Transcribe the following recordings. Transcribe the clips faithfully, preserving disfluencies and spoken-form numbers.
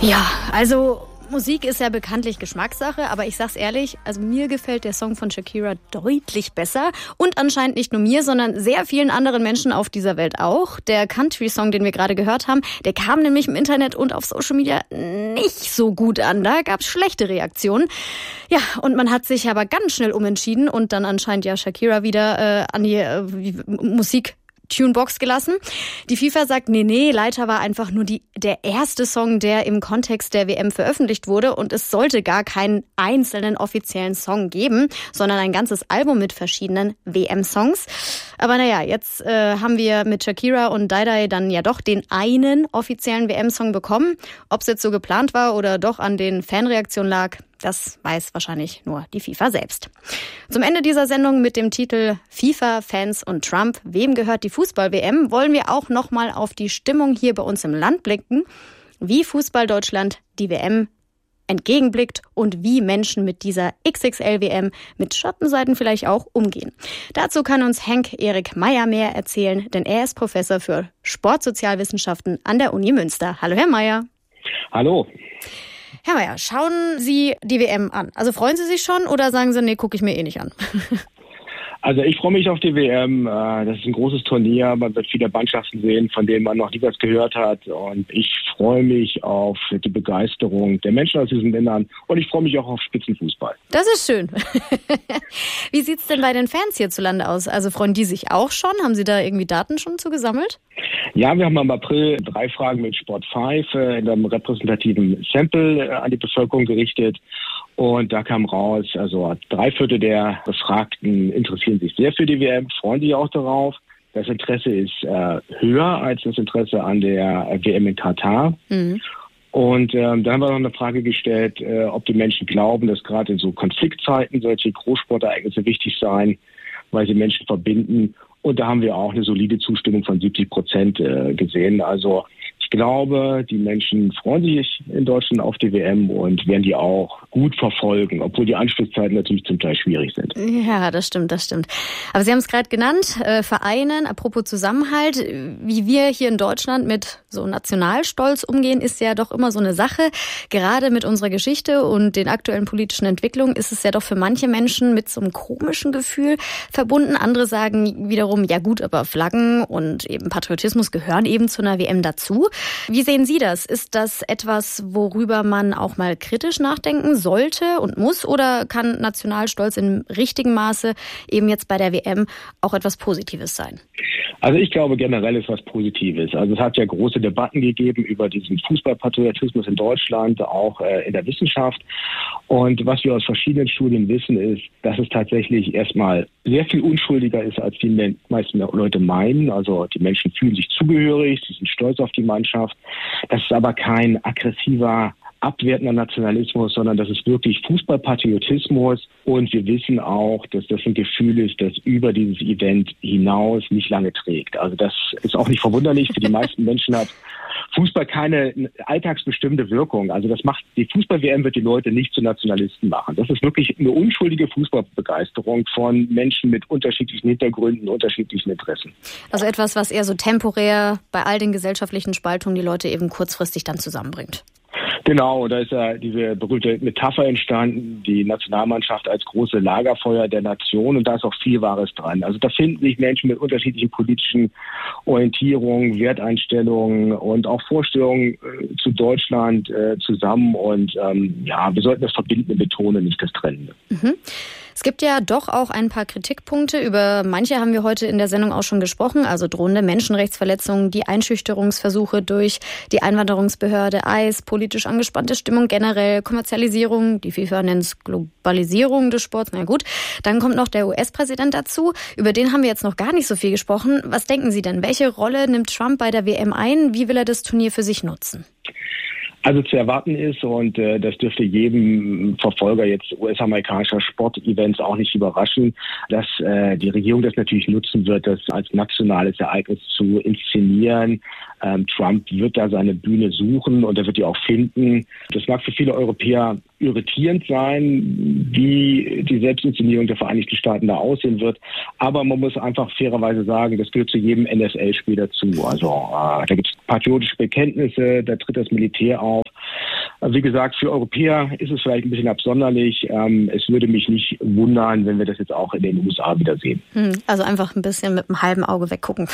Ja, also Musik ist ja bekanntlich Geschmackssache, aber ich sag's ehrlich, also mir gefällt der Song von Shakira deutlich besser und anscheinend nicht nur mir, sondern sehr vielen anderen Menschen auf dieser Welt auch. Der Country-Song, den wir gerade gehört haben, der kam nämlich im Internet und auf Social Media nicht so gut an. Da gab's schlechte Reaktionen. Ja, und man hat sich aber ganz schnell umentschieden und dann anscheinend ja Shakira wieder äh, an die äh, Musik Tunebox gelassen. Die FIFA sagt, nee, nee, Leiter war einfach nur die, der erste Song, der im Kontext der W M veröffentlicht wurde und es sollte gar keinen einzelnen offiziellen Song geben, sondern ein ganzes Album mit verschiedenen W M-Songs. Aber naja, jetzt äh, haben wir mit Shakira und Daidai dann ja doch den einen offiziellen W M-Song bekommen. Ob es jetzt so geplant war oder doch an den Fanreaktionen lag, das weiß wahrscheinlich nur die FIFA selbst. Zum Ende dieser Sendung mit dem Titel FIFA, Fans und Trump, wem gehört die Fußball-W M, wollen wir auch nochmal auf die Stimmung hier bei uns im Land blicken, wie Fußball Deutschland die W M entgegenblickt und wie Menschen mit dieser X X L-W M mit Schattenseiten vielleicht auch umgehen. Dazu kann uns Henk-Erik Meyer mehr erzählen, denn er ist Professor für Sportsozialwissenschaften an der Uni Münster. Hallo, Herr Meyer. Hallo. Herr Meyer, schauen Sie die W M an? Also freuen Sie sich schon oder sagen Sie, nee, gucke ich mir eh nicht an? Also ich freue mich auf die W M. Das ist ein großes Turnier. Man wird viele Mannschaften sehen, von denen man noch nie was gehört hat. Und ich freue mich auf die Begeisterung der Menschen aus diesen Ländern. Und ich freue mich auch auf Spitzenfußball. Das ist schön. Wie sieht's denn bei den Fans hierzulande aus? Also freuen die sich auch schon? Haben Sie da irgendwie Daten schon zu gesammelt? Ja, wir haben im April drei Fragen mit Sport fünf in einem repräsentativen Sample an die Bevölkerung gerichtet. Und da kam raus, also drei Viertel der Befragten interessieren sich sehr für die W M, freuen sich auch darauf. Das Interesse ist äh, höher als das Interesse an der W M in Katar. Mhm. Und ähm, da haben wir noch eine Frage gestellt, äh, ob die Menschen glauben, dass gerade in so Konfliktzeiten solche Großsportereignisse wichtig seien, weil sie Menschen verbinden. Und da haben wir auch eine solide Zustimmung von siebzig Prozent äh, gesehen. Also ich glaube, die Menschen freuen sich in Deutschland auf die W M und werden die auch gut verfolgen, obwohl die Anschlusszeiten natürlich zum Teil schwierig sind. Ja, das stimmt, das stimmt. Aber Sie haben es gerade genannt, äh, Vereinen, apropos Zusammenhalt. Wie wir hier in Deutschland mit so Nationalstolz umgehen, ist ja doch immer so eine Sache. Gerade mit unserer Geschichte und den aktuellen politischen Entwicklungen ist es ja doch für manche Menschen mit so einem komischen Gefühl verbunden. Andere sagen wiederum, ja gut, aber Flaggen und eben Patriotismus gehören eben zu einer W M dazu. Wie sehen Sie das? Ist das etwas, worüber man auch mal kritisch nachdenken sollte und muss? Oder kann Nationalstolz im richtigen Maße eben jetzt bei der W M auch etwas Positives sein? Also ich glaube generell ist was Positives. Also es hat ja große Debatten gegeben über diesen Fußballpatriotismus in Deutschland, auch äh, in der Wissenschaft. Und was wir aus verschiedenen Studien wissen, ist, dass es tatsächlich erstmal sehr viel unschuldiger ist, als die meisten Leute meinen. Also die Menschen fühlen sich zugehörig, sie sind stolz auf die Mannschaft. Das ist aber kein aggressiver, abwertender Nationalismus, sondern das ist wirklich Fußballpatriotismus. Und wir wissen auch, dass das ein Gefühl ist, das über dieses Event hinaus nicht lange trägt. Also das ist auch nicht verwunderlich. Für die meisten Menschen hat Fußball keine alltagsbestimmte Wirkung. Also das macht, die Fußball-W M wird die Leute nicht zu Nationalisten machen. Das ist wirklich eine unschuldige Fußballbegeisterung von Menschen mit unterschiedlichen Hintergründen, unterschiedlichen Interessen. Also etwas, was eher so temporär bei all den gesellschaftlichen Spaltungen die Leute eben kurzfristig dann zusammenbringt. Genau, da ist ja diese berühmte Metapher entstanden, die Nationalmannschaft als große Lagerfeuer der Nation, und da ist auch viel Wahres dran. Also da finden sich Menschen mit unterschiedlichen politischen Orientierungen, Werteinstellungen und auch Vorstellungen äh, zu Deutschland äh, zusammen, und ähm, ja, wir sollten das Verbindende betonen, nicht das Trennende. Mhm. Es gibt ja doch auch ein paar Kritikpunkte. Über manche haben wir heute in der Sendung auch schon gesprochen. Also drohende Menschenrechtsverletzungen, die Einschüchterungsversuche durch die Einwanderungsbehörde I C E, politisch angespannte Stimmung generell, Kommerzialisierung, die FIFA nennt es Globalisierung des Sports. Na gut, dann kommt noch der U S-Präsident dazu. Über den haben wir jetzt noch gar nicht so viel gesprochen. Was denken Sie denn? Welche Rolle nimmt Trump bei der W M ein? Wie will er das Turnier für sich nutzen? Also zu erwarten ist, und äh, das dürfte jedem Verfolger jetzt U S-amerikanischer Sportevents auch nicht überraschen, dass äh, die Regierung das natürlich nutzen wird, das als nationales Ereignis zu inszenieren. Ähm, Trump wird da seine Bühne suchen und er wird die auch finden. Das mag für viele Europäer irritierend sein, wie die Selbstinszenierung der Vereinigten Staaten da aussehen wird. Aber man muss einfach fairerweise sagen, das gehört zu jedem N F L-Spiel dazu. Also äh, da gibt es patriotische Bekenntnisse, da tritt das Militär auf. Wie gesagt, für Europäer ist es vielleicht ein bisschen absonderlich. Ähm, es würde mich nicht wundern, wenn wir das jetzt auch in den U S A wiedersehen. Also einfach ein bisschen mit einem halben Auge weggucken.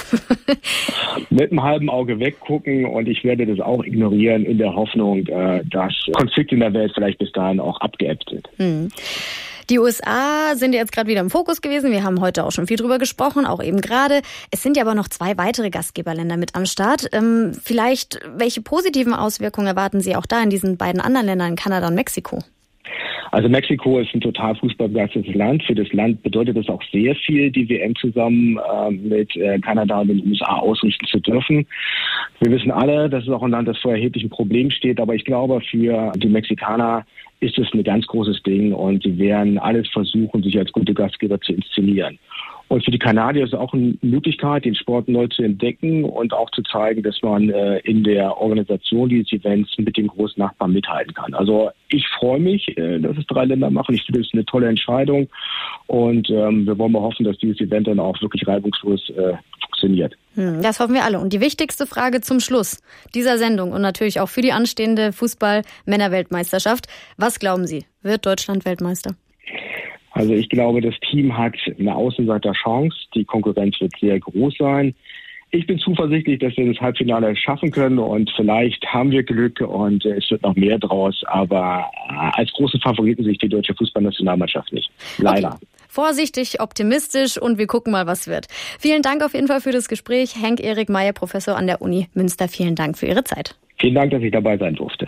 Mit einem halben Auge weggucken und ich werde das auch ignorieren in der Hoffnung, äh, dass Konflikte in der Welt vielleicht bis dahin auch abgeebbt sind. Hm. Die U S A sind jetzt gerade wieder im Fokus gewesen. Wir haben heute auch schon viel drüber gesprochen, auch eben gerade. Es sind ja aber noch zwei weitere Gastgeberländer mit am Start. Ähm, vielleicht, welche positiven Auswirkungen erwarten Sie auch da in diesen beiden anderen Ländern, Kanada und Mexiko? Also Mexiko ist ein total fußballbegeistertes Land. Für das Land bedeutet es auch sehr viel, die W M zusammen äh, mit äh, Kanada und den U S A ausrichten zu dürfen. Wir wissen alle, dass es auch ein Land, das vor erheblichen Problemen steht. Aber ich glaube, für die Mexikaner ist es ein ganz großes Ding und sie werden alles versuchen, sich als gute Gastgeber zu inszenieren. Und für die Kanadier ist es auch eine Möglichkeit, den Sport neu zu entdecken und auch zu zeigen, dass man äh, in der Organisation dieses Events mit den großen Nachbarn mithalten kann. Also ich freue mich, äh, dass es drei Länder machen. Ich finde, das ist eine tolle Entscheidung. Und ähm, wir wollen mal hoffen, dass dieses Event dann auch wirklich reibungslos äh, funktioniert. Hm, das hoffen wir alle. Und die wichtigste Frage zum Schluss dieser Sendung und natürlich auch für die anstehende Fußball-Männer-Weltmeisterschaft. Was glauben Sie? Wird Deutschland Weltmeister? Also ich glaube, das Team hat eine Außenseiter-Chance. Die Konkurrenz wird sehr groß sein. Ich bin zuversichtlich, dass wir das Halbfinale schaffen können und vielleicht haben wir Glück und es wird noch mehr draus. Aber als große Favoriten sehe ich die deutsche Fußballnationalmannschaft nicht. Leider. Okay. Vorsichtig, optimistisch und wir gucken mal, was wird. Vielen Dank auf jeden Fall für das Gespräch. Henk-Erik Meyer, Professor an der Uni Münster. Vielen Dank für Ihre Zeit. Vielen Dank, dass ich dabei sein durfte.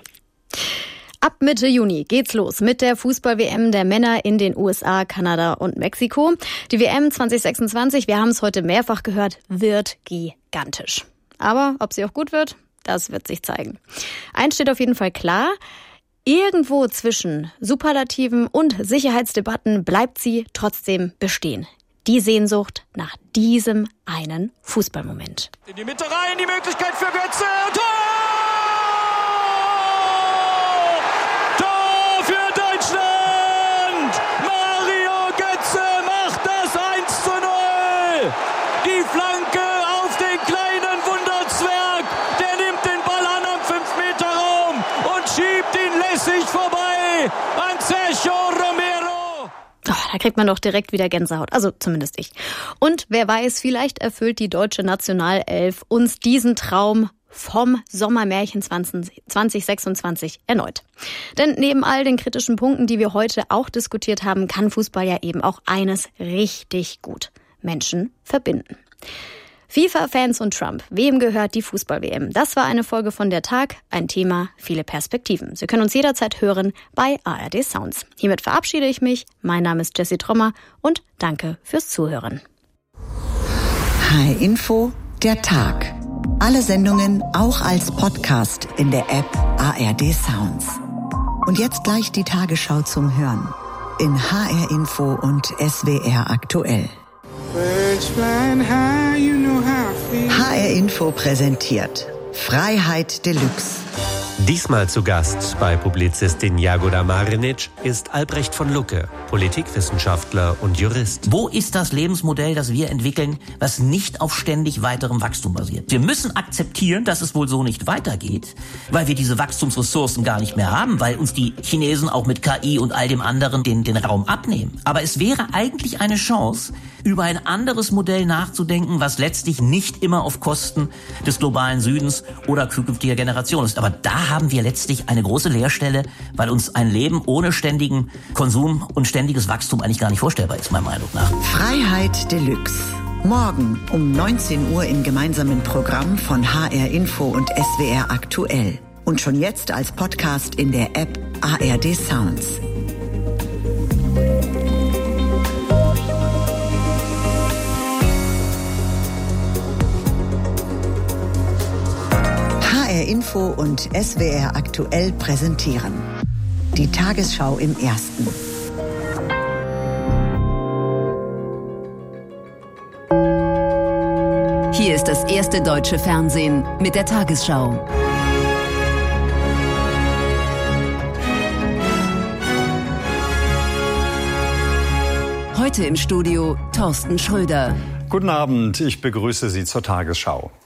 Ab Mitte Juni geht's los mit der Fußball-W M der Männer in den U S A, Kanada und Mexiko. Die W M zwanzig sechsundzwanzig, wir haben es heute mehrfach gehört, wird gigantisch. Aber ob sie auch gut wird, das wird sich zeigen. Eins steht auf jeden Fall klar: Irgendwo zwischen Superlativen und Sicherheitsdebatten bleibt sie trotzdem bestehen. Die Sehnsucht nach diesem einen Fußballmoment. In die Mitte rein, die Möglichkeit für Götze und Tor! Da kriegt man doch direkt wieder Gänsehaut. Also zumindest ich. Und wer weiß, vielleicht erfüllt die deutsche Nationalelf uns diesen Traum vom Sommermärchen zwanzig sechsundzwanzig erneut. Denn neben all den kritischen Punkten, die wir heute auch diskutiert haben, kann Fußball ja eben auch eines richtig gut: Menschen verbinden. FIFA-Fans und Trump. Wem gehört die Fußball-W M? Das war eine Folge von Der Tag, ein Thema, viele Perspektiven. Sie können uns jederzeit hören bei A R D Sounds. Hiermit verabschiede ich mich. Mein Name ist Jessie Trommer und danke fürs Zuhören. H R Info, Der Tag. Alle Sendungen auch als Podcast in der App A R D Sounds. Und jetzt gleich die Tagesschau zum Hören in H R Info und S W R aktuell. H R Info präsentiert Freiheit Deluxe. Diesmal zu Gast bei Publizistin Jagoda Marinic ist Albrecht von Lucke, Politikwissenschaftler und Jurist. Wo ist das Lebensmodell, das wir entwickeln, was nicht auf ständig weiterem Wachstum basiert? Wir müssen akzeptieren, dass es wohl so nicht weitergeht, weil wir diese Wachstumsressourcen gar nicht mehr haben, weil uns die Chinesen auch mit K I und all dem anderen den, den Raum abnehmen. Aber es wäre eigentlich eine Chance, über ein anderes Modell nachzudenken, was letztlich nicht immer auf Kosten des globalen Südens oder zukünftiger Generationen ist. Aber da haben wir letztlich eine große Leerstelle, weil uns ein Leben ohne ständigen Konsum und ständiges Wachstum eigentlich gar nicht vorstellbar ist, meiner Meinung nach. Freiheit Deluxe. Morgen um neunzehn Uhr im gemeinsamen Programm von H R Info und S W R aktuell. Und schon jetzt als Podcast in der App A R D Sounds. H R Info und S W R aktuell präsentieren die Tagesschau im Ersten. Hier ist das erste deutsche Fernsehen mit der Tagesschau. Heute im Studio Thorsten Schröder. Guten Abend, ich begrüße Sie zur Tagesschau.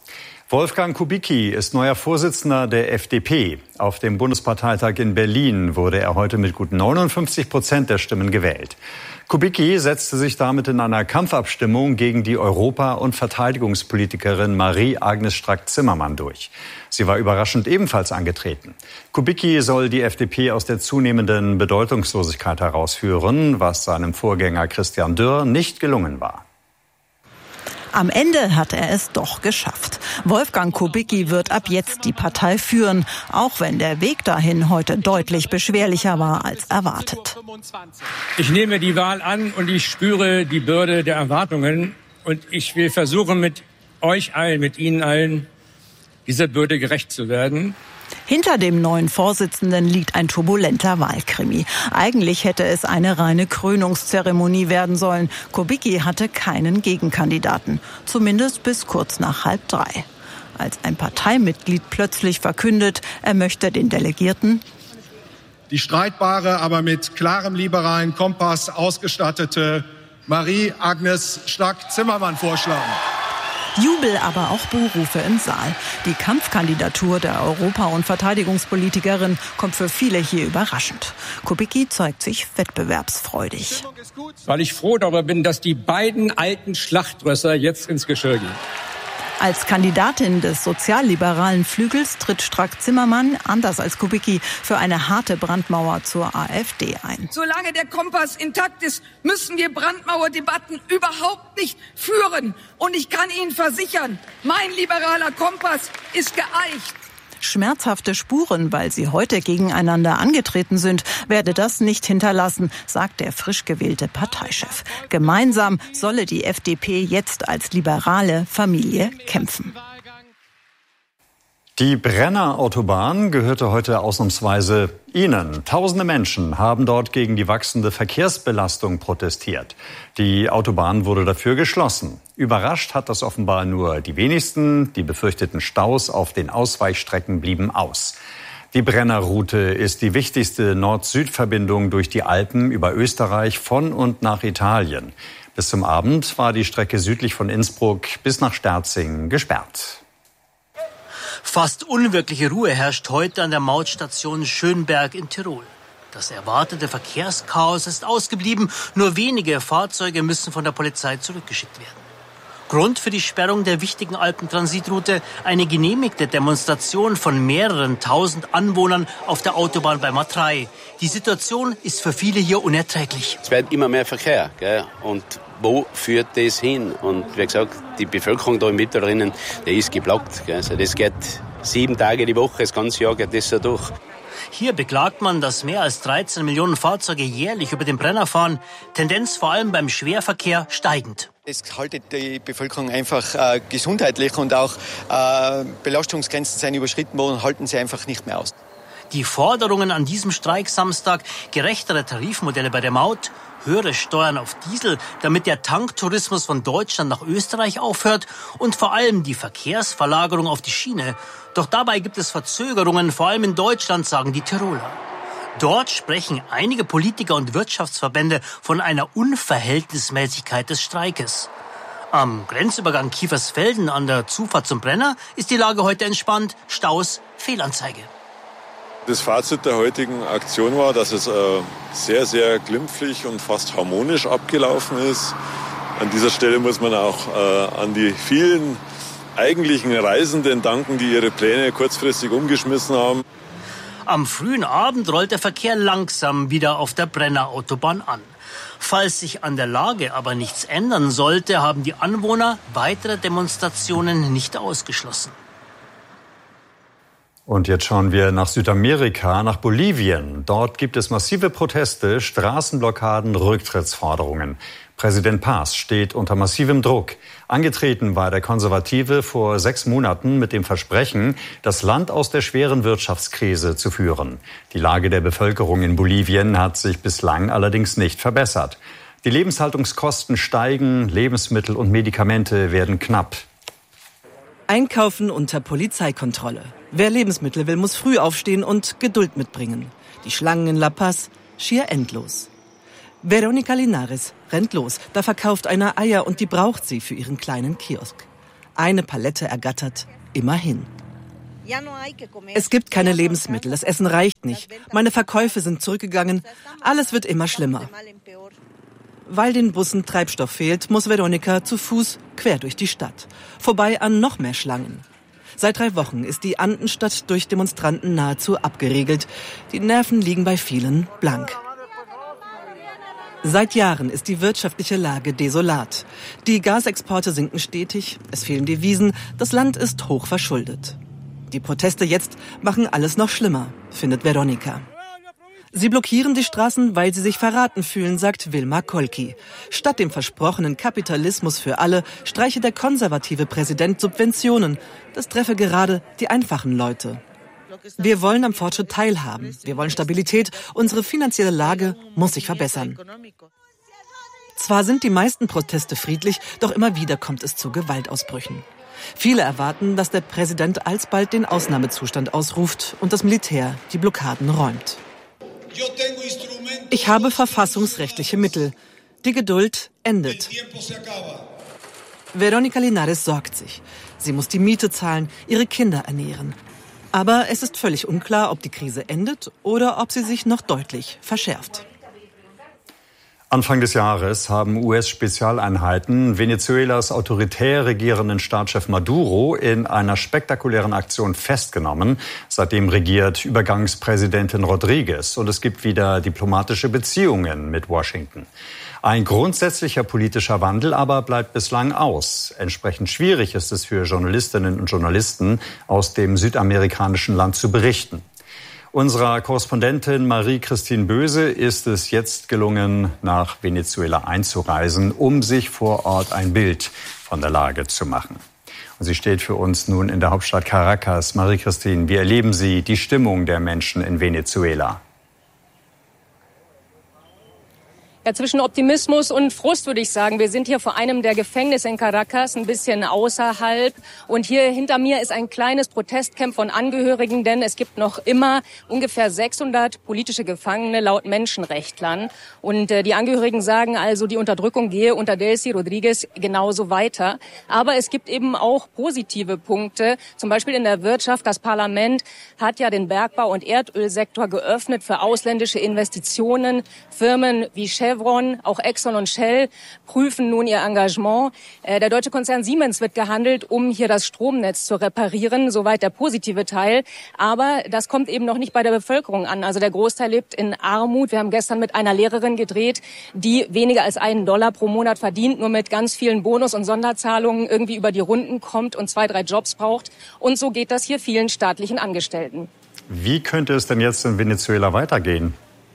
Wolfgang Kubicki ist neuer Vorsitzender der F D P. Auf dem Bundesparteitag in Berlin wurde er heute mit gut neunundfünfzig Prozent der Stimmen gewählt. Kubicki setzte sich damit in einer Kampfabstimmung gegen die Europa- und Verteidigungspolitikerin Marie-Agnes Strack-Zimmermann durch. Sie war überraschend ebenfalls angetreten. Kubicki soll die F D P aus der zunehmenden Bedeutungslosigkeit herausführen, was seinem Vorgänger Christian Dürr nicht gelungen war. Am Ende hat er es doch geschafft. Wolfgang Kubicki wird ab jetzt die Partei führen, auch wenn der Weg dahin heute deutlich beschwerlicher war als erwartet. Ich nehme die Wahl an und ich spüre die Bürde der Erwartungen. Und ich will versuchen, mit euch allen, mit Ihnen allen, dieser Bürde gerecht zu werden. Hinter dem neuen Vorsitzenden liegt ein turbulenter Wahlkrimi. Eigentlich hätte es eine reine Krönungszeremonie werden sollen. Kubicki hatte keinen Gegenkandidaten, zumindest bis kurz nach halb drei. Als ein Parteimitglied plötzlich verkündet, er möchte den Delegierten die streitbare, aber mit klarem liberalen Kompass ausgestattete Marie-Agnes Strack-Zimmermann vorschlagen. Jubel, aber auch Buhrufe im Saal. Die Kampfkandidatur der Europa- und Verteidigungspolitikerin kommt für viele hier überraschend. Kubicki zeigt sich wettbewerbsfreudig. Weil ich froh darüber bin, dass die beiden alten Schlachtrösser jetzt ins Geschirr gehen. Als Kandidatin des sozialliberalen Flügels tritt Strack-Zimmermann, anders als Kubicki, für eine harte Brandmauer zur AfD ein. Solange der Kompass intakt ist, müssen wir Brandmauerdebatten überhaupt nicht führen. Und ich kann Ihnen versichern, mein liberaler Kompass ist geeicht. Schmerzhafte Spuren, weil sie heute gegeneinander angetreten sind, werde das nicht hinterlassen, sagt der frisch gewählte Parteichef. Gemeinsam solle die F D P jetzt als liberale Familie kämpfen. Die Brenner Autobahn gehörte heute ausnahmsweise Ihnen. Tausende Menschen haben dort gegen die wachsende Verkehrsbelastung protestiert. Die Autobahn wurde dafür geschlossen. Überrascht hat das offenbar nur die wenigsten. Die befürchteten Staus auf den Ausweichstrecken blieben aus. Die Brennerroute ist die wichtigste Nord-Süd-Verbindung durch die Alpen über Österreich von und nach Italien. Bis zum Abend war die Strecke südlich von Innsbruck bis nach Sterzing gesperrt. Fast unwirkliche Ruhe herrscht heute an der Mautstation Schönberg in Tirol. Das erwartete Verkehrschaos ist ausgeblieben. Nur wenige Fahrzeuge müssen von der Polizei zurückgeschickt werden. Grund für die Sperrung der wichtigen Alpentransitroute eine genehmigte Demonstration von mehreren tausend Anwohnern auf der Autobahn bei Matrei. Die Situation ist für viele hier unerträglich. Es wird immer mehr Verkehr, gell? Und wo führt das hin? Und wie gesagt, die Bevölkerung da im Mittleren, der ist geblockt. Gell? Also das geht sieben Tage die Woche, das ganze Jahr geht das so durch. Hier beklagt man, dass mehr als dreizehn Millionen Fahrzeuge jährlich über den Brenner fahren. Tendenz vor allem beim Schwerverkehr steigend. Es haltet die Bevölkerung einfach äh, gesundheitlich und auch äh, Belastungsgrenzen sind überschritten worden und halten sie einfach nicht mehr aus. Die Forderungen an diesem Streiksamstag, gerechtere Tarifmodelle bei der Maut, höhere Steuern auf Diesel, damit der Tanktourismus von Deutschland nach Österreich aufhört und vor allem die Verkehrsverlagerung auf die Schiene. Doch dabei gibt es Verzögerungen, vor allem in Deutschland, sagen die Tiroler. Dort sprechen einige Politiker und Wirtschaftsverbände von einer Unverhältnismäßigkeit des Streikes. Am Grenzübergang Kiefersfelden an der Zufahrt zum Brenner ist die Lage heute entspannt. Staus, Fehlanzeige. Das Fazit der heutigen Aktion war, dass es äh, sehr, sehr glimpflich und fast harmonisch abgelaufen ist. An dieser Stelle muss man auch äh, an die vielen eigentlichen Reisenden danken, die ihre Pläne kurzfristig umgeschmissen haben. Am frühen Abend rollt der Verkehr langsam wieder auf der Brenner Autobahn an. Falls sich an der Lage aber nichts ändern sollte, haben die Anwohner weitere Demonstrationen nicht ausgeschlossen. Und jetzt schauen wir nach Südamerika, nach Bolivien. Dort gibt es massive Proteste, Straßenblockaden, Rücktrittsforderungen. Präsident Paz steht unter massivem Druck. Angetreten war der Konservative vor sechs Monaten mit dem Versprechen, das Land aus der schweren Wirtschaftskrise zu führen. Die Lage der Bevölkerung in Bolivien hat sich bislang allerdings nicht verbessert. Die Lebenshaltungskosten steigen, Lebensmittel und Medikamente werden knapp. Einkaufen unter Polizeikontrolle. Wer Lebensmittel will, muss früh aufstehen und Geduld mitbringen. Die Schlangen in La Paz schier endlos. Veronica Linares rennt los. Da verkauft einer Eier und die braucht sie für ihren kleinen Kiosk. Eine Palette ergattert, immerhin. Es gibt keine Lebensmittel, das Essen reicht nicht. Meine Verkäufe sind zurückgegangen, alles wird immer schlimmer. Weil den Bussen Treibstoff fehlt, muss Veronika zu Fuß quer durch die Stadt. Vorbei an noch mehr Schlangen. Seit drei Wochen ist die Andenstadt durch Demonstranten nahezu abgeriegelt. Die Nerven liegen bei vielen blank. Seit Jahren ist die wirtschaftliche Lage desolat. Die Gasexporte sinken stetig, es fehlen Devisen, das Land ist hoch verschuldet. Die Proteste jetzt machen alles noch schlimmer, findet Veronika. Sie blockieren die Straßen, weil sie sich verraten fühlen, sagt Wilma Kolki. Statt dem versprochenen Kapitalismus für alle streiche der konservative Präsident Subventionen. Das treffe gerade die einfachen Leute. Wir wollen am Fortschritt teilhaben. Wir wollen Stabilität. Unsere finanzielle Lage muss sich verbessern. Zwar sind die meisten Proteste friedlich, doch immer wieder kommt es zu Gewaltausbrüchen. Viele erwarten, dass der Präsident alsbald den Ausnahmezustand ausruft und das Militär die Blockaden räumt. Ich habe verfassungsrechtliche Mittel. Die Geduld endet. Veronika Linares sorgt sich. Sie muss die Miete zahlen, ihre Kinder ernähren. Aber es ist völlig unklar, ob die Krise endet oder ob sie sich noch deutlich verschärft. Anfang des Jahres haben U S-Spezialeinheiten Venezuelas autoritär regierenden Staatschef Maduro in einer spektakulären Aktion festgenommen. Seitdem regiert Übergangspräsidentin Rodriguez und es gibt wieder diplomatische Beziehungen mit Washington. Ein grundsätzlicher politischer Wandel aber bleibt bislang aus. Entsprechend schwierig ist es für Journalistinnen und Journalisten, aus dem südamerikanischen Land zu berichten. Unserer Korrespondentin Marie-Christine Böse ist es jetzt gelungen, nach Venezuela einzureisen, um sich vor Ort ein Bild von der Lage zu machen. Und sie steht für uns nun in der Hauptstadt Caracas. Marie-Christine, wie erleben Sie die Stimmung der Menschen in Venezuela? Ja, zwischen Optimismus und Frust würde ich sagen. Wir sind hier vor einem der Gefängnisse in Caracas, ein bisschen außerhalb. Und hier hinter mir ist ein kleines Protestcamp von Angehörigen, denn es gibt noch immer ungefähr sechshundert politische Gefangene laut Menschenrechtlern. Und äh, die Angehörigen sagen also, die Unterdrückung gehe unter Delcy Rodriguez genauso weiter. Aber es gibt eben auch positive Punkte, zum Beispiel in der Wirtschaft. Das Parlament hat ja den Bergbau- und Erdölsektor geöffnet für ausländische Investitionen. Firmen wie Chevron, auch Exxon und Shell prüfen nun ihr Engagement. Der deutsche Konzern Siemens wird gehandelt, um hier das Stromnetz zu reparieren. Soweit der positive Teil. Aber das kommt eben noch nicht bei der Bevölkerung an. Also der Großteil lebt in Armut. Wir haben gestern mit einer Lehrerin gedreht, die weniger als einen Dollar pro Monat verdient, nur mit ganz vielen Bonus- und Sonderzahlungen irgendwie über die Runden kommt und zwei, drei Jobs braucht. Und so geht das hier vielen staatlichen Angestellten. Wie könnte es denn jetzt in Venezuela weitergehen?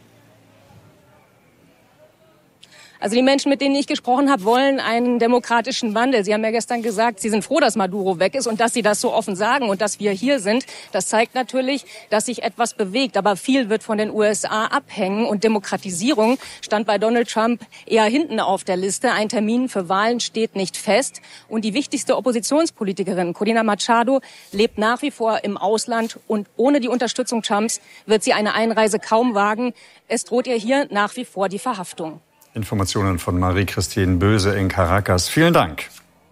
Also die Menschen, mit denen ich gesprochen habe, wollen einen demokratischen Wandel. Sie haben ja gestern gesagt, sie sind froh, dass Maduro weg ist und dass sie das so offen sagen und dass wir hier sind. Das zeigt natürlich, dass sich etwas bewegt. Aber viel wird von den U S A abhängen und Demokratisierung stand bei Donald Trump eher hinten auf der Liste. Ein Termin für Wahlen steht nicht fest. Und die wichtigste Oppositionspolitikerin, Corina Machado, lebt nach wie vor im Ausland. Und ohne die Unterstützung Trumps wird sie eine Einreise kaum wagen. Es droht ihr hier nach wie vor die Verhaftung. Informationen von Marie-Christine Böse in Caracas. Vielen Dank.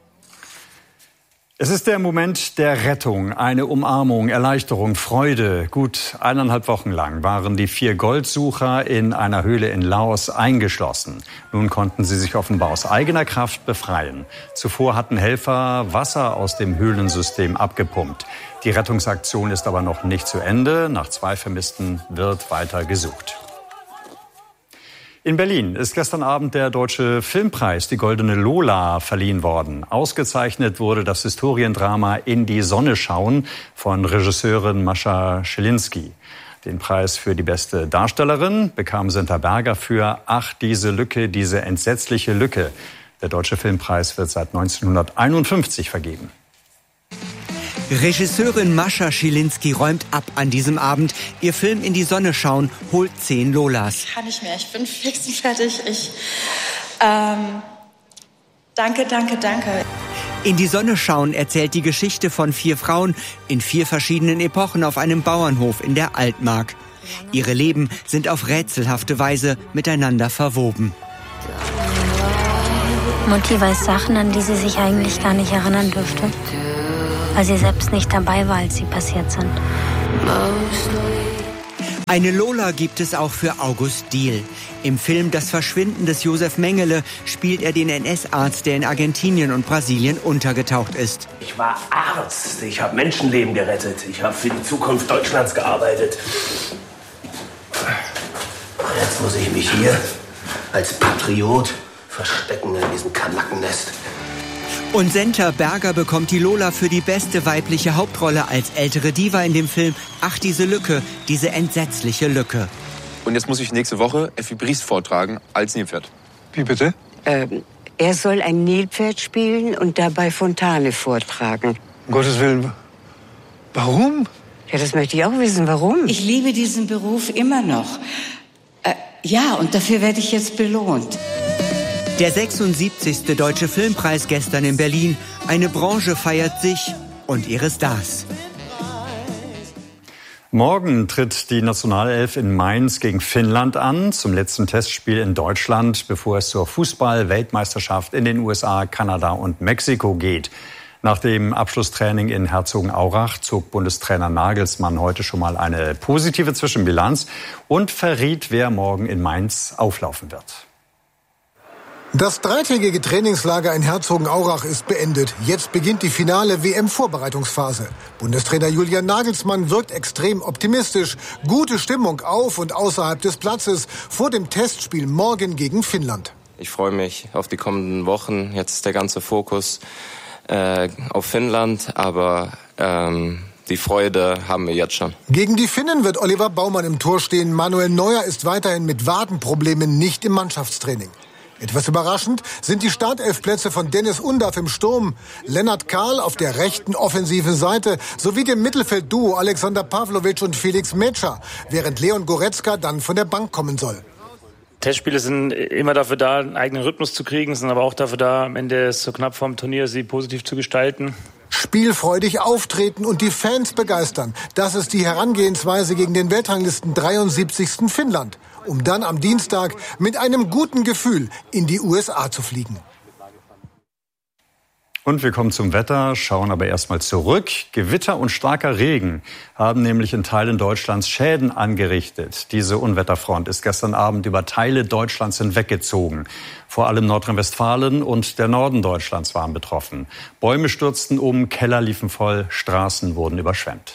Es ist der Moment der Rettung, eine Umarmung, Erleichterung, Freude. Gut eineinhalb Wochen lang waren die vier Goldsucher in einer Höhle in Laos eingeschlossen. Nun konnten sie sich offenbar aus eigener Kraft befreien. Zuvor hatten Helfer Wasser aus dem Höhlensystem abgepumpt. Die Rettungsaktion ist aber noch nicht zu Ende. Nach zwei Vermissten wird weiter gesucht. In Berlin ist gestern Abend der Deutsche Filmpreis, die Goldene Lola, verliehen worden. Ausgezeichnet wurde das Historiendrama In die Sonne schauen von Regisseurin Mascha Schilinski. Den Preis für die beste Darstellerin bekam Senta Berger für Ach, diese Lücke, diese entsetzliche Lücke. Der Deutsche Filmpreis wird seit neunzehnhunderteinundfünfzig vergeben. Regisseurin Mascha Schilinski räumt ab an diesem Abend. Ihr Film In die Sonne schauen holt zehn Lolas. Ich kann nicht mehr, ich bin fix und fertig. Ich, ähm, danke, danke, danke. In die Sonne schauen erzählt die Geschichte von vier Frauen in vier verschiedenen Epochen auf einem Bauernhof in der Altmark. Ihre Leben sind auf rätselhafte Weise miteinander verwoben. Mutti weiß Sachen, an die sie sich eigentlich gar nicht erinnern dürfte. weil sie selbst nicht dabei war, als sie passiert sind. Eine Lola gibt es auch für August Diehl. Im Film Das Verschwinden des Josef Mengele spielt er den N S-Arzt, der in Argentinien und Brasilien untergetaucht ist. Ich war Arzt, ich habe Menschenleben gerettet, ich habe für die Zukunft Deutschlands gearbeitet. Jetzt muss ich mich hier als Patriot verstecken in diesem Kanackennest. Und Senta Berger bekommt die Lola für die beste weibliche Hauptrolle als ältere Diva in dem Film Ach, diese Lücke, diese entsetzliche Lücke. Und jetzt muss ich nächste Woche Effi Briest vortragen als Nilpferd. Wie bitte? Ähm, er soll ein Nilpferd spielen und dabei Fontane vortragen. Um Gottes Willen. Warum? Ja, das möchte ich auch wissen. Warum? Ich liebe diesen Beruf immer noch. Äh, ja, und dafür werde ich jetzt belohnt. Der sechsundsiebzigste Deutsche Filmpreis gestern in Berlin. Eine Branche feiert sich und ihre Stars. Morgen tritt die Nationalelf in Mainz gegen Finnland an, zum letzten Testspiel in Deutschland, bevor es zur Fußball-Weltmeisterschaft in den U S A, Kanada und Mexiko geht. Nach dem Abschlusstraining in Herzogenaurach zog Bundestrainer Nagelsmann heute schon mal eine positive Zwischenbilanz und verriet, wer morgen in Mainz auflaufen wird. Das dreitägige Trainingslager in Herzogenaurach ist beendet. Jetzt beginnt die finale W M-Vorbereitungsphase. Bundestrainer Julian Nagelsmann wirkt extrem optimistisch. Gute Stimmung auf und außerhalb des Platzes vor dem Testspiel morgen gegen Finnland. Ich freue mich auf die kommenden Wochen. Jetzt ist der ganze Fokus äh, auf Finnland, aber ähm, die Freude haben wir jetzt schon. Gegen die Finnen wird Oliver Baumann im Tor stehen. Manuel Neuer ist weiterhin mit Wadenproblemen nicht im Mannschaftstraining. Etwas überraschend sind die Startelfplätze von Dennis Undaff im Sturm, Lennart Kahl auf der rechten offensiven Seite sowie dem Mittelfeldduo Alexander Pavlovic und Felix Metscher, während Leon Goretzka dann von der Bank kommen soll. Testspiele sind immer dafür da, einen eigenen Rhythmus zu kriegen, sind aber auch dafür da, am Ende ist so knapp vorm Turnier, sie positiv zu gestalten. Spielfreudig auftreten und die Fans begeistern. Das ist die Herangehensweise gegen den Weltranglisten dreiundsiebzigsten Finnland, um dann am Dienstag mit einem guten Gefühl in die U S A zu fliegen. Und wir kommen zum Wetter, schauen aber erstmal zurück. Gewitter und starker Regen haben nämlich in Teilen Deutschlands Schäden angerichtet. Diese Unwetterfront ist gestern Abend über Teile Deutschlands hinweggezogen. Vor allem Nordrhein-Westfalen und der Norden Deutschlands waren betroffen. Bäume stürzten um, Keller liefen voll, Straßen wurden überschwemmt.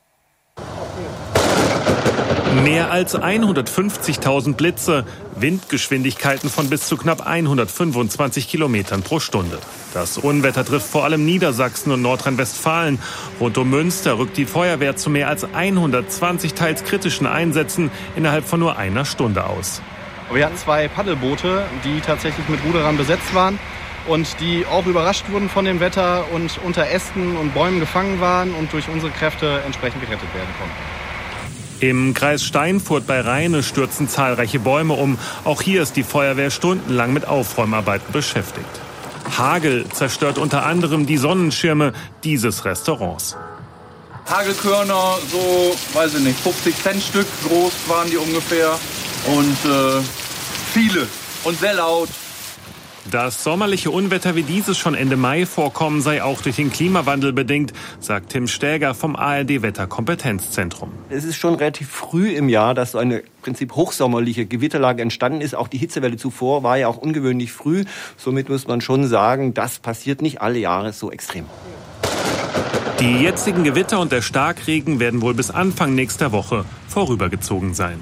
Mehr als hundertfünfzigtausend Blitze, Windgeschwindigkeiten von bis zu knapp hundertfünfundzwanzig Kilometern pro Stunde. Das Unwetter trifft vor allem Niedersachsen und Nordrhein-Westfalen. Rund um Münster rückt die Feuerwehr zu mehr als hundertzwanzig teils kritischen Einsätzen innerhalb von nur einer Stunde aus. Wir hatten zwei Paddelboote, die tatsächlich mit Ruderern besetzt waren und die auch überrascht wurden von dem Wetter und unter Ästen und Bäumen gefangen waren und durch unsere Kräfte entsprechend gerettet werden konnten. Im Kreis Steinfurt bei Rheine stürzen zahlreiche Bäume um. Auch hier ist die Feuerwehr stundenlang mit Aufräumarbeiten beschäftigt. Hagel zerstört unter anderem die Sonnenschirme dieses Restaurants. Hagelkörner, so, weiß ich nicht, fünfzig Cent Stück groß waren die ungefähr. Und äh, viele und sehr laut. Das sommerliche Unwetter wie dieses schon Ende Mai vorkommen sei auch durch den Klimawandel bedingt, sagt Tim Stäger vom A R D-Wetterkompetenzzentrum. Es ist schon relativ früh im Jahr, dass so eine im Prinzip hochsommerliche Gewitterlage entstanden ist. Auch die Hitzewelle zuvor war ja auch ungewöhnlich früh. Somit muss man schon sagen, das passiert nicht alle Jahre so extrem. Die jetzigen Gewitter und der Starkregen werden wohl bis Anfang nächster Woche vorübergezogen sein.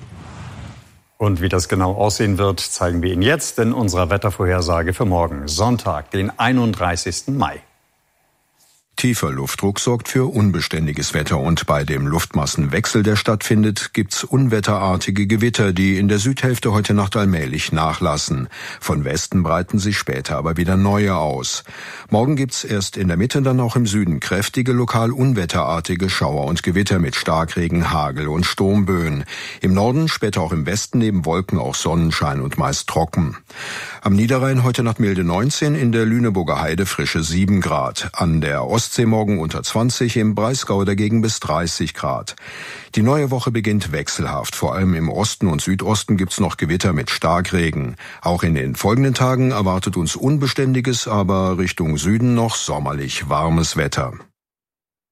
Und wie das genau aussehen wird, zeigen wir Ihnen jetzt in unserer Wettervorhersage für morgen, Sonntag, den einunddreißigsten Mai. Tiefer Luftdruck sorgt für unbeständiges Wetter und bei dem Luftmassenwechsel, der stattfindet, gibt's unwetterartige Gewitter, die in der Südhälfte heute Nacht allmählich nachlassen. Von Westen breiten sich später aber wieder neue aus. Morgen gibt's erst in der Mitte, dann auch im Süden kräftige, lokal unwetterartige Schauer und Gewitter mit Starkregen, Hagel und Sturmböen. Im Norden, später auch im Westen neben Wolken auch Sonnenschein und meist trocken. Am Niederrhein heute Nacht milde neunzehn, in der Lüneburger Heide frische sieben Grad. An der Ostsee morgen unter zwanzig, im Breisgau dagegen bis dreißig Grad. Die neue Woche beginnt wechselhaft. Vor allem im Osten und Südosten gibt's noch Gewitter mit Starkregen. Auch in den folgenden Tagen erwartet uns unbeständiges, aber Richtung Süden noch sommerlich warmes Wetter.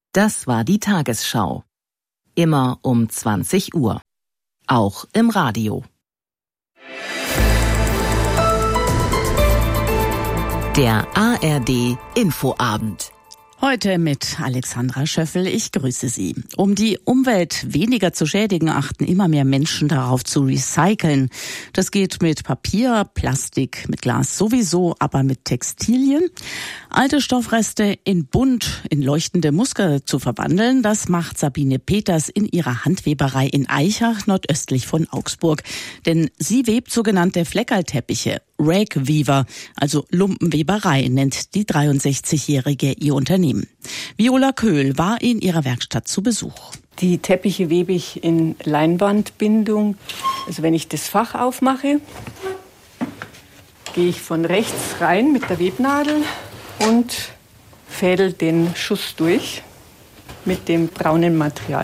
Das war die Tagesschau. Immer um zwanzig Uhr. Auch im Radio. Der A R D Infoabend. Heute mit Alexandra Schöffel. Ich grüße Sie. Um die Umwelt weniger zu schädigen, achten immer mehr Menschen darauf zu recyceln. Das geht mit Papier, Plastik, mit Glas sowieso, aber mit Textilien. Alte Stoffreste in bunt, in leuchtende Muster zu verwandeln, das macht Sabine Peters in ihrer Handweberei in Aichach, nordöstlich von Augsburg. Denn sie webt sogenannte Fleckerlteppiche. Rag Weaver, also Lumpenweberei, nennt die dreiundsechzigjährige ihr Unternehmen. Viola Köhl war in ihrer Werkstatt zu Besuch. Die Teppiche webe ich in Leinwandbindung. Also wenn ich das Fach aufmache, gehe ich von rechts rein mit der Webnadel und fädel den Schuss durch mit dem braunen Material.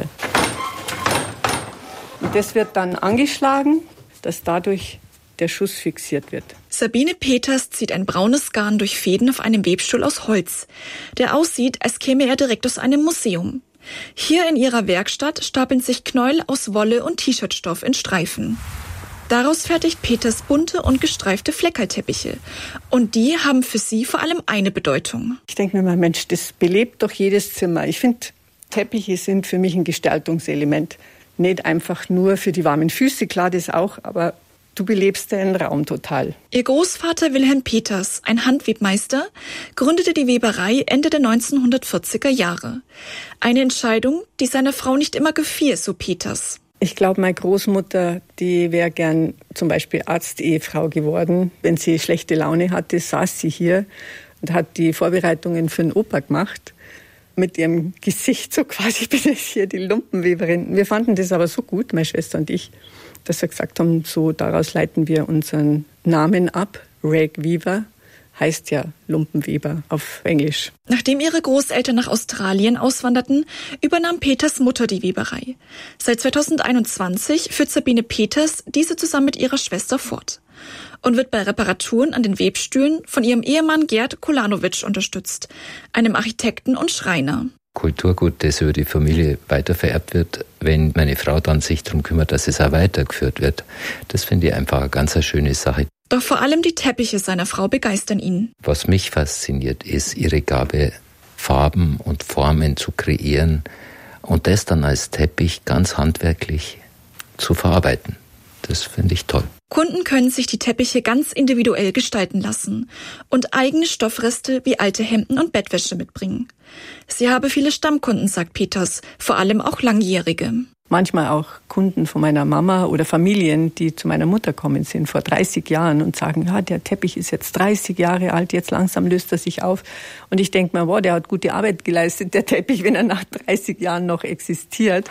Und das wird dann angeschlagen, dass dadurch der Schuss fixiert wird. Sabine Peters zieht ein braunes Garn durch Fäden auf einem Webstuhl aus Holz, der aussieht, als käme er direkt aus einem Museum. Hier in ihrer Werkstatt stapeln sich Knäuel aus Wolle und T-Shirt-Stoff in Streifen. Daraus fertigt Peters bunte und gestreifte Fleckerlteppiche. Und die haben für sie vor allem eine Bedeutung. Ich denke mir mal, Mensch, das belebt doch jedes Zimmer. Ich finde, Teppiche sind für mich ein Gestaltungselement. Nicht einfach nur für die warmen Füße, klar das auch, aber du belebst den Raum total. Ihr Großvater Wilhelm Peters, ein Handwebmeister, gründete die Weberei Ende der neunzehnhundertvierziger Jahre. Eine Entscheidung, die seiner Frau nicht immer gefiel, so Peters. Ich glaube, meine Großmutter, die wäre gern zum Beispiel Arztehefrau geworden. Wenn sie schlechte Laune hatte, saß sie hier und hat die Vorbereitungen für den Opa gemacht. Mit ihrem Gesicht so quasi, bin ich hier die Lumpenweberin. Wir fanden das aber so gut, meine Schwester und ich, dass wir gesagt haben, so daraus leiten wir unseren Namen ab. Rag Weaver heißt ja Lumpenweber auf Englisch. Nachdem ihre Großeltern nach Australien auswanderten, übernahm Peters Mutter die Weberei. Seit zweitausendeinundzwanzig führt Sabine Peters diese zusammen mit ihrer Schwester fort und wird bei Reparaturen an den Webstühlen von ihrem Ehemann Gerd Kolanovic unterstützt, einem Architekten und Schreiner. Kulturgut, das über die Familie weitervererbt wird, wenn meine Frau dann sich darum kümmert, dass es auch weitergeführt wird. Das finde ich einfach eine ganz schöne Sache. Doch vor allem die Teppiche seiner Frau begeistern ihn. Was mich fasziniert, ist ihre Gabe, Farben und Formen zu kreieren und das dann als Teppich ganz handwerklich zu verarbeiten. Das finde ich toll. Kunden können sich die Teppiche ganz individuell gestalten lassen und eigene Stoffreste wie alte Hemden und Bettwäsche mitbringen. Sie habe viele Stammkunden, sagt Peters, vor allem auch langjährige. Manchmal auch Kunden von meiner Mama oder Familien, die zu meiner Mutter kommen sind vor dreißig Jahren und sagen, ja, der Teppich ist jetzt dreißig Jahre alt, jetzt langsam löst er sich auf. Und ich denke mir, wow, der hat gute Arbeit geleistet, der Teppich, wenn er nach dreißig Jahren noch existiert.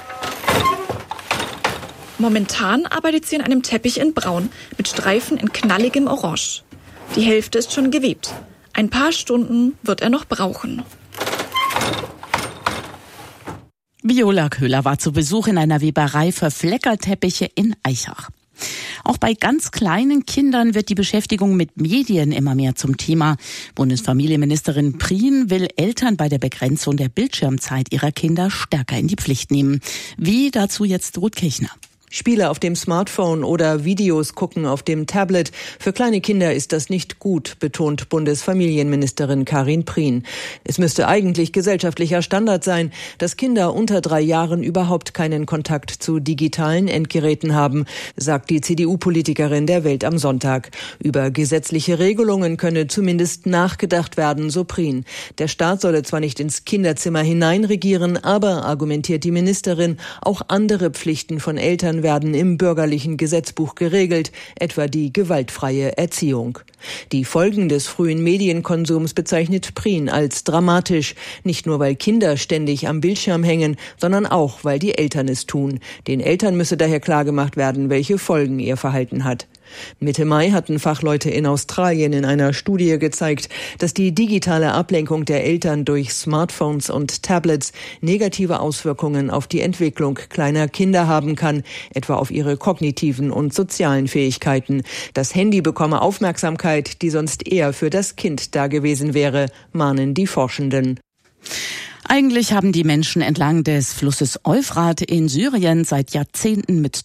Momentan arbeitet sie an einem Teppich in Braun mit Streifen in knalligem Orange. Die Hälfte ist schon gewebt. Ein paar Stunden wird er noch brauchen. Viola Köhler war zu Besuch in einer Weberei für Fleckerlteppiche in Aichach. Auch bei ganz kleinen Kindern wird die Beschäftigung mit Medien immer mehr zum Thema. Bundesfamilienministerin Prien will Eltern bei der Begrenzung der Bildschirmzeit ihrer Kinder stärker in die Pflicht nehmen. Wie dazu jetzt Ruth Kirchner. Spiele auf dem Smartphone oder Videos gucken auf dem Tablet. Für kleine Kinder ist das nicht gut, betont Bundesfamilienministerin Karin Prien. Es müsste eigentlich gesellschaftlicher Standard sein, dass Kinder unter drei Jahren überhaupt keinen Kontakt zu digitalen Endgeräten haben, sagt die C D U-Politikerin der Welt am Sonntag. Über gesetzliche Regelungen könne zumindest nachgedacht werden, so Prien. Der Staat solle zwar nicht ins Kinderzimmer hineinregieren, aber, argumentiert die Ministerin, auch andere Pflichten von Eltern werden im bürgerlichen Gesetzbuch geregelt, etwa die gewaltfreie Erziehung. Die Folgen des frühen Medienkonsums bezeichnet Prien als dramatisch, nicht nur weil Kinder ständig am Bildschirm hängen, sondern auch, weil die Eltern es tun. Den Eltern müsse daher klargemacht werden, welche Folgen ihr Verhalten hat. Mitte Mai hatten Fachleute in Australien in einer Studie gezeigt, dass die digitale Ablenkung der Eltern durch Smartphones und Tablets negative Auswirkungen auf die Entwicklung kleiner Kinder haben kann, etwa auf ihre kognitiven und sozialen Fähigkeiten. Das Handy bekomme Aufmerksamkeit, die sonst eher für das Kind da gewesen wäre, mahnen die Forschenden. Eigentlich haben die Menschen entlang des Flusses Euphrat in Syrien seit Jahrzehnten mit